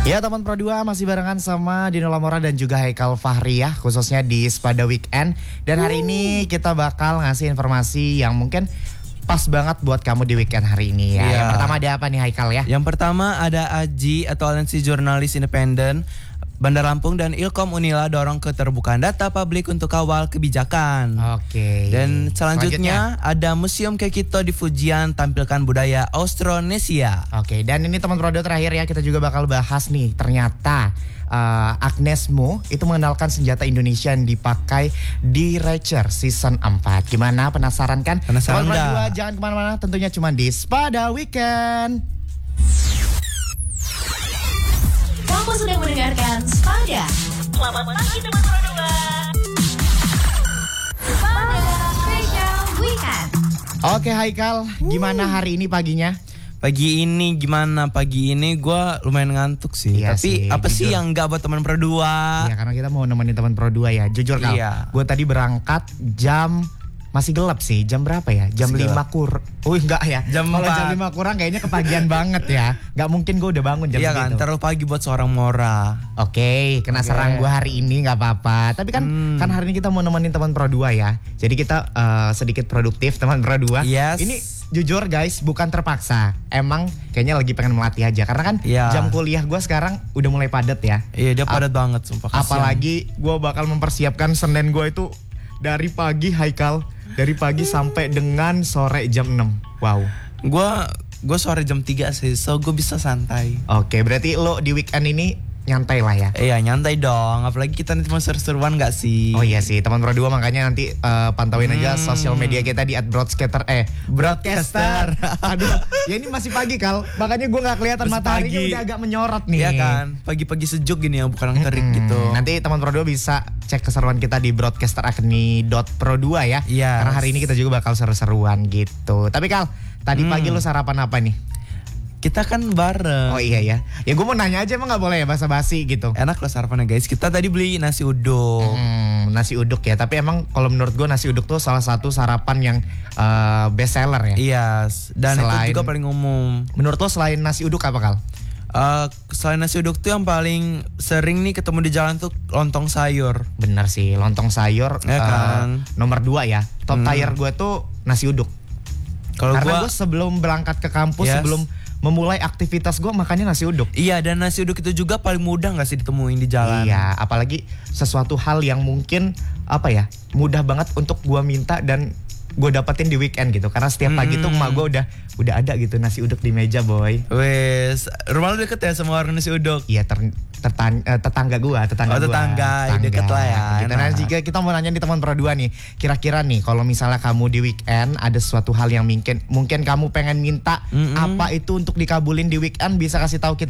Ya teman Pro 2 masih barengan sama Dino Lamora dan juga Haikal Fahri ya, khususnya di Spada Weekend. Dan hari ini kita bakal ngasih informasi yang mungkin pas banget buat kamu di weekend hari ini ya. Yang pertama ada apa nih Haikal ya? Yang pertama ada AJI atau Aliansi Jurnalis Independen Bandar Lampung dan Ilkom Unila dorong keterbukaan data publik untuk kawal kebijakan. Oke. Dan selanjutnya ada Museum Kekito di Fujian tampilkan budaya Austronesia. Oke, dan ini teman Pro 2 terakhir ya, kita juga bakal bahas nih. Ternyata Agnes Mo itu mengenalkan senjata Indonesia yang dipakai di Reacher season 4. Gimana, penasaran kan? Penasaran Teman Pro 2 nggak? jangan kemana-mana, tentunya cuma di Spada Weekend. Kamu sedang mendengarkan Spada. Selamat pagi teman Pro 2. Spada Special Weekend. Oke Haikal, gimana hari ini paginya? Pagi ini gimana? Pagi ini gue lumayan ngantuk sih. Iya Tapi sih, apa sih jujur. yang enggak buat teman berdua? Ya karena kita mau nemenin teman Pro 2 ya. Jujur Kal, Iya. gue tadi berangkat jam masih gelap sih. Jam berapa ya? Jam Masih 5 kurang. Oh enggak ya. Jam Kalau 4. jam 5 kurang kayaknya kepagian banget ya. Gak mungkin gue udah bangun jam Iya kan, segitu. terlalu pagi buat seorang Mora. Oke, kena serang gue hari ini nggak apa-apa. Tapi kan hari ini kita mau nemenin teman Pro 2 ya. Jadi kita sedikit produktif teman Pro 2. Yes. Ini jujur guys, bukan terpaksa. Emang kayaknya lagi pengen melatih aja. Karena kan Iya. jam kuliah gue sekarang udah mulai padat ya. Iya dia padat banget sumpah. kasihan. Apalagi gue bakal mempersiapkan Senin gue itu dari pagi Haikal. Dari pagi sampai dengan sore jam 6. Wow. Gue sore jam 3 sih, so gue bisa santai. Oke, berarti lo di weekend ini nyantai lah ya. Iya nyantai dong, apalagi kita nanti mau seru-seruan gak sih? Oh iya sih, teman Pro 2 makanya nanti pantauin aja sosial media kita di @broadcaster. Aduh, ya ini masih pagi Kal. Makanya gue nggak kelihatan Masih mataharinya pagi. udah agak menyorot nih. Iya kan, pagi-pagi sejuk gini ya, bukan terik gitu. Nanti teman Pro 2 bisa cek keseruan kita di broadcasteracademy.pro2 ya. Yes. Karena hari ini kita juga bakal seru-seruan gitu. Tapi Kal, tadi pagi lu sarapan apa nih? Kita kan bareng. Oh iya ya. Ya gue mau nanya aja, emang nggak boleh ya basa-basi gitu. Enak loh sarapannya guys. Kita tadi beli nasi uduk. Nasi uduk ya. Tapi emang kalau menurut gue nasi uduk tuh salah satu sarapan yang best seller ya. Iya, dan Selain- itu juga paling umum. Menurut lo selain nasi uduk apa Kal? Selain nasi uduk tuh yang paling sering nih ketemu di jalan tuh lontong sayur. Bener sih, lontong sayur Ya kan? nomor 2 ya. Top tier gue tuh nasi uduk. Kalau Karena gua gue sebelum berangkat ke kampus, Yes. sebelum memulai aktivitas gue makannya nasi uduk. iya, dan nasi uduk itu juga paling mudah gak sih ditemuin di jalan? Iya, apalagi sesuatu hal yang mungkin apa ya, mudah banget untuk gue minta dan gue dapetin di weekend gitu. Karena setiap pagi tuh emak gue udah ada gitu nasi uduk di meja boy. Wes, rumah lu deket ya sama warung nasi uduk? Iya, tetangga gue, tetangga Oh, gua. tetangga, deket lah ya, Gitu. Nah, enak. jika kita mau nanya di teman Pro 2 nih, kira-kira nih kalau misalnya kamu di weekend ada suatu hal yang mungkin kamu pengen minta apa itu untuk dikabulin di weekend, bisa kasih tahu kita